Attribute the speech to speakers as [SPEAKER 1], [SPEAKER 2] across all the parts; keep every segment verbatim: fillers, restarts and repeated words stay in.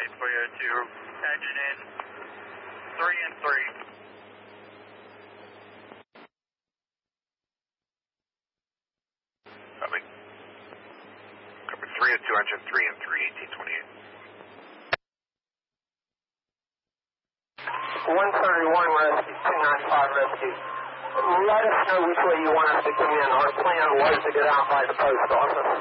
[SPEAKER 1] eight four zero two, engine in, three and three.
[SPEAKER 2] Copy. Copy three and two, engine three and three, eighteen twenty-eight.
[SPEAKER 3] one thirty-one rescue, two ninety-five rescue. Let us know which way you want us to come in. Our plan was to get out by the post office.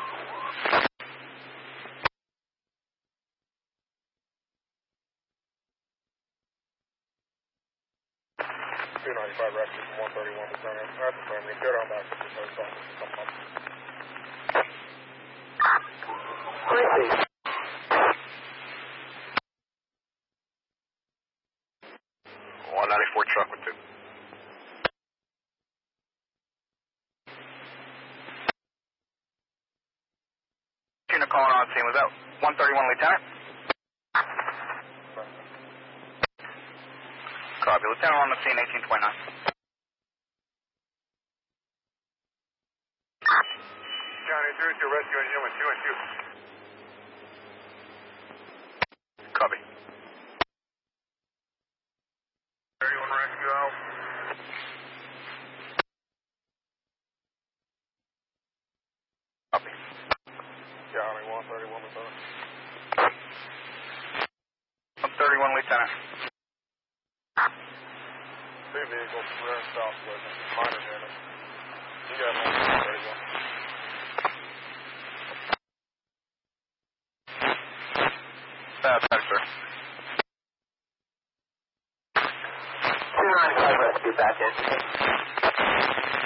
[SPEAKER 4] two ninety-five rescue from one thirty-one, Lieutenant. That's the family. Get on back to the post office. Come on.
[SPEAKER 3] Tracy.
[SPEAKER 2] one ninety-four truck with two.
[SPEAKER 1] Unit calling on scene, was that one thirty-one, Lieutenant? Copy, Lieutenant on the scene, eighteen twenty-nine.
[SPEAKER 4] County three two, rescue engine with two and two.
[SPEAKER 2] Copy.
[SPEAKER 4] thirty-one rescue out.
[SPEAKER 2] Copy.
[SPEAKER 4] County one thirty-one, Lieutenant.
[SPEAKER 1] one thirty-one, Lieutenant.
[SPEAKER 4] Two vehicles, rear and south, collision. Minor damage. You got one thirty-one.
[SPEAKER 1] That's better, sir.
[SPEAKER 3] two ninety-five rescue back in.